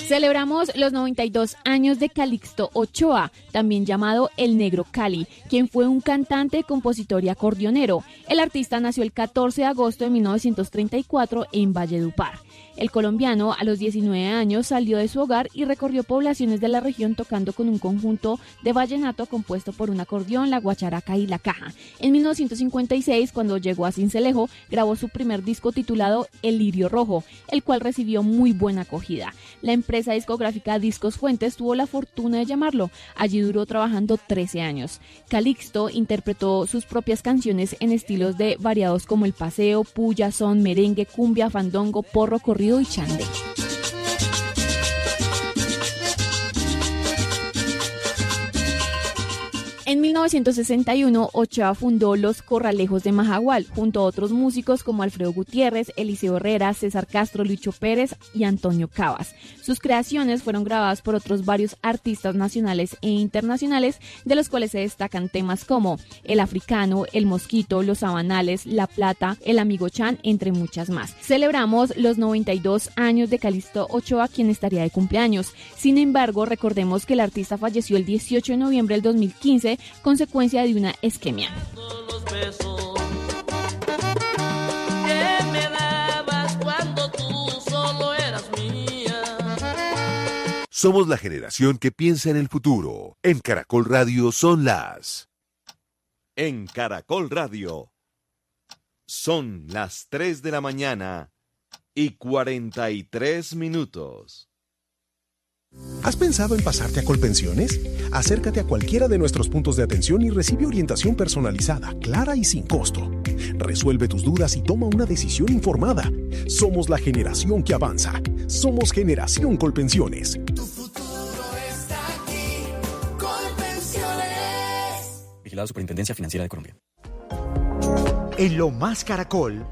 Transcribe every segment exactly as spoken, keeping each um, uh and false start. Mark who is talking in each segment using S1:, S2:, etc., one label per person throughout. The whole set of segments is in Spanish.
S1: Celebramos los noventa y dos años de Calixto Ochoa, también llamado El Negro Cali, quien fue un cantante, compositor y acordeonero. El artista nació el catorce de agosto de mil novecientos treinta y cuatro en Valledupar. El colombiano a los diecinueve años salió de su hogar y recorrió poblaciones de la región tocando con un conjunto de vallenato compuesto por un acordeón, la guacharaca y la caja. En mil novecientos cincuenta y seis, cuando llegó a Sincelejo, grabó su primer disco titulado El Lirio Rojo, el cual recibió muy buena acogida. La empresa discográfica Discos Fuentes tuvo la fortuna de llamarlo. Allí duró trabajando trece años. Calixto interpretó sus propias canciones en estilos de variados como el paseo, puya, son, merengue, cumbia, fandongo, porro, corrido y chandé. En mil novecientos sesenta y uno, Ochoa fundó Los Corralejos de Majagual, junto a otros músicos como Alfredo Gutiérrez, Eliseo Herrera, César Castro, Lucho Pérez y Antonio Cabas. Sus creaciones fueron grabadas por otros varios artistas nacionales e internacionales, de los cuales se destacan temas como El Africano, El Mosquito, Los Sabanales, La Plata, El Amigo Chan, entre muchas más. Celebramos los noventa y dos años de Calixto Ochoa, quien estaría de cumpleaños. Sin embargo, recordemos que el artista falleció el dieciocho de noviembre del dos mil quince, consecuencia de una isquemia.
S2: Somos la generación que piensa en el futuro. En Caracol Radio son las...
S3: En Caracol Radio son las tres de la mañana y cuarenta y tres minutos.
S4: ¿Has pensado en pasarte a Colpensiones? Acércate a cualquiera de nuestros puntos de atención y recibe orientación personalizada, clara y sin costo. Resuelve tus dudas y toma una decisión informada. Somos la generación que avanza. Somos Generación Colpensiones.
S5: Tu futuro está aquí. Colpensiones.
S6: Vigilado Superintendencia Financiera de Colombia.
S7: En Lo Más Caracol,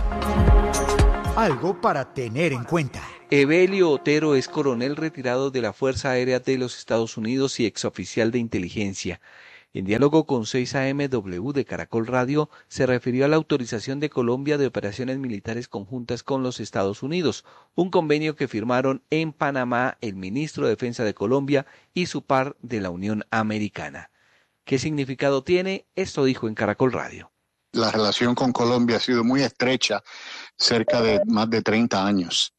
S7: algo para tener en cuenta.
S8: Evelio Otero es coronel retirado de la Fuerza Aérea de los Estados Unidos y exoficial de inteligencia. En diálogo con seis A M W de Caracol Radio, se refirió a la autorización de Colombia de operaciones militares conjuntas con los Estados Unidos, un convenio que firmaron en Panamá el ministro de Defensa de Colombia y su par de la Unión Americana. ¿Qué significado tiene? Esto dijo en Caracol Radio.
S9: La relación con Colombia ha sido muy estrecha, cerca de más de treinta años.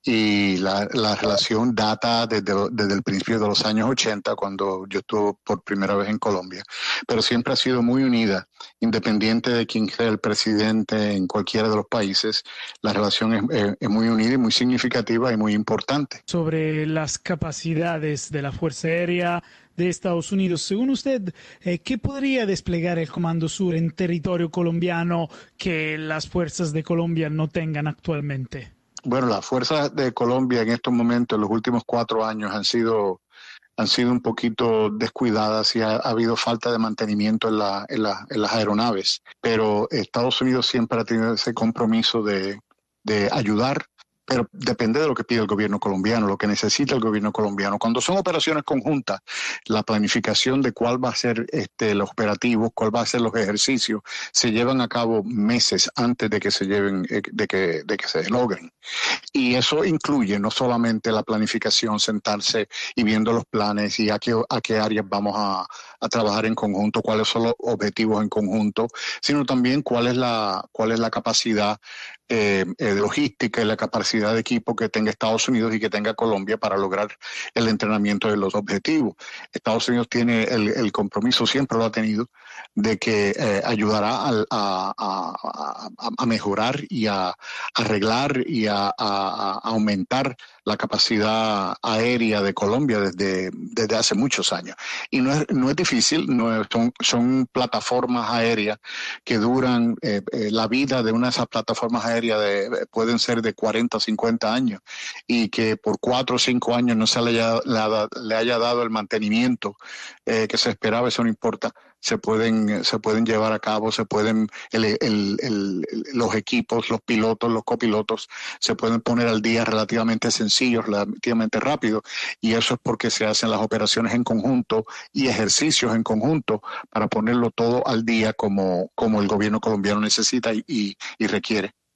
S9: Y la, la relación data desde, desde el principio de los años ochenta, cuando yo estuve por primera vez en Colombia. Pero siempre ha sido muy unida, independiente de quién sea el presidente en cualquiera de los países. La relación es, es, es muy unida y muy significativa y muy importante.
S10: Sobre las capacidades de la Fuerza Aérea de Estados Unidos, según usted, eh, ¿qué podría desplegar el Comando Sur en territorio colombiano que las fuerzas de Colombia no tengan actualmente?
S9: Bueno, las fuerzas de Colombia en estos momentos, en los últimos cuatro años, han sido han sido un poquito descuidadas y ha, ha habido falta de mantenimiento en, la, en, la, en las aeronaves. Pero Estados Unidos siempre ha tenido ese compromiso de, de ayudar, pero depende de lo que pide el gobierno colombiano, lo que necesita el gobierno colombiano. Cuando son operaciones conjuntas, la planificación de cuál va a ser este, los operativos, cuál va a ser los ejercicios, se llevan a cabo meses antes de que se lleven, de que, de que se logren. Y eso incluye no solamente la planificación, sentarse y viendo los planes y a qué, a qué áreas vamos a, a trabajar en conjunto, cuáles son los objetivos en conjunto, sino también cuál es la, cuál es la capacidad eh, eh, logística y la capacidad de equipo que tenga Estados Unidos y que tenga Colombia para lograr el entrenamiento de los objetivos. Estados Unidos tiene el, el compromiso, siempre lo ha tenido, de que eh, ayudará a, a, a, a mejorar y a, a arreglar y a, a, a aumentar la capacidad aérea de Colombia desde, desde hace muchos años. Y no es, no es difícil, no es, son, son plataformas aéreas que duran, eh, eh, la vida de una de esas plataformas aéreas de, pueden ser de cuarenta o cincuenta años, y que por cuatro o cinco años no se le haya, le, le haya dado el mantenimiento eh, que se esperaba, eso no importa. Se pueden, se pueden llevar a cabo, se pueden, el, el, el, los equipos, los pilotos, los copilotos, se pueden poner al día relativamente sencillos, relativamente rápido, y eso es porque se hacen las operaciones en conjunto y ejercicios en conjunto para ponerlo todo al día como, como el gobierno colombiano necesita y, y, y requiere.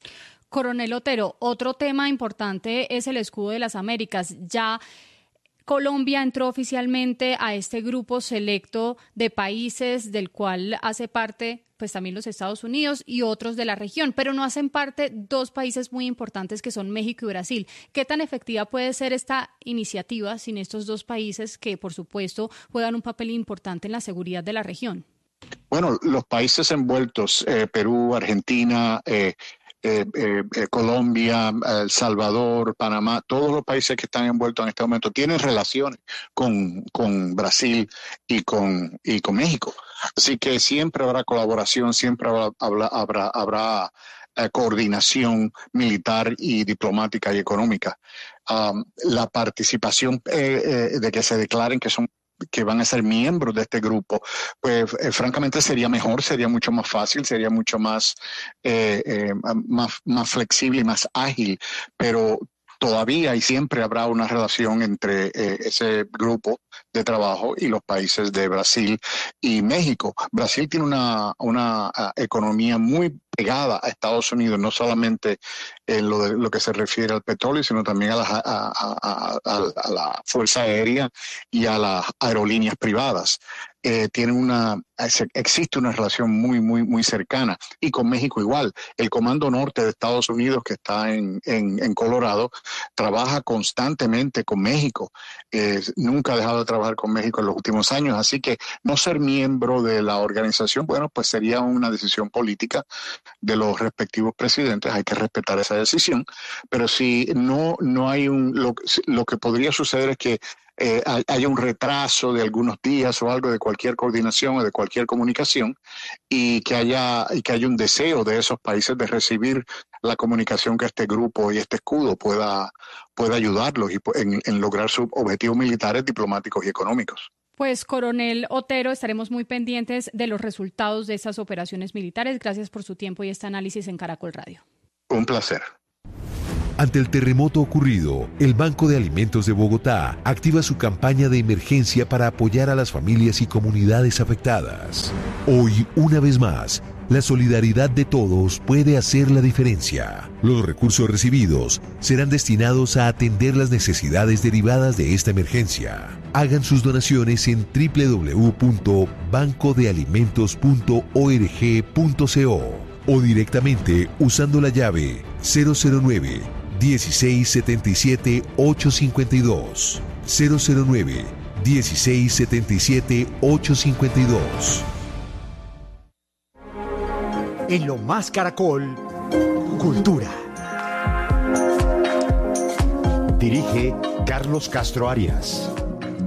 S11: Coronel Otero, otro tema importante es el escudo de las Américas. Ya Colombia entró oficialmente a este grupo selecto de países del cual hace parte pues también los Estados Unidos y otros de la región, pero no hacen parte dos países muy importantes que son México y Brasil. ¿Qué tan efectiva puede ser esta iniciativa sin estos dos países que, por supuesto, juegan un papel importante en la seguridad de la región?
S9: Bueno, los países envueltos, eh, Perú, Argentina, eh, Eh, eh, eh, Colombia, El Salvador, Panamá, todos los países que están envueltos en este momento tienen relaciones con, con Brasil y con, y con México. Así que siempre habrá colaboración, siempre habrá, habrá, habrá, habrá eh, coordinación militar y diplomática y económica. Um, la participación eh, eh, de que se declaren que son que van a ser miembros de este grupo, pues eh, francamente sería mejor, sería mucho más fácil, sería mucho más, eh, eh, más, más flexible y más ágil, pero todavía y siempre habrá una relación entre eh, ese grupo de trabajo y los países de Brasil y México. Brasil tiene una, una uh, economía muy pegada a Estados Unidos, no solamente en lo, de, lo que se refiere al petróleo, sino también a la, a, a, a, a la fuerza aérea y a las aerolíneas privadas. Eh, tiene una, existe una relación muy, muy, muy cercana. Y con México igual. El Comando Norte de Estados Unidos, que está en, en, en Colorado, trabaja constantemente con México. Eh, nunca ha dejado de trabajar con México en los últimos años. Así que no ser miembro de la organización, bueno, pues sería una decisión política de los respectivos presidentes. Hay que respetar esa decisión. Pero si no, no hay un, lo, lo que podría suceder es que Eh, haya un retraso de algunos días o algo de cualquier coordinación o de cualquier comunicación y que haya y que haya un deseo de esos países de recibir la comunicación que este grupo y este escudo pueda, pueda ayudarlos y, en, en lograr sus objetivos militares, diplomáticos y económicos.
S11: Pues, Coronel Otero, estaremos muy pendientes de los resultados de esas operaciones militares. Gracias por su tiempo y este análisis en Caracol Radio.
S9: Un placer.
S2: Ante el terremoto ocurrido, el Banco de Alimentos de Bogotá activa su campaña de emergencia para apoyar a las familias y comunidades afectadas. Hoy, una vez más, la solidaridad de todos puede hacer la diferencia. Los recursos recibidos serán destinados a atender las necesidades derivadas de esta emergencia. Hagan sus donaciones en doble u doble u doble u punto banco de alimentos punto org punto co o directamente usando la llave cero cero nueve, dieciséis setenta y siete, ochocientos cincuenta y dos. cero cero nueve, dieciséis setenta y siete, ochocientos cincuenta y dos.
S7: En Lo Más Caracol, Cultura.
S12: Dirige Carlos Castro Arias.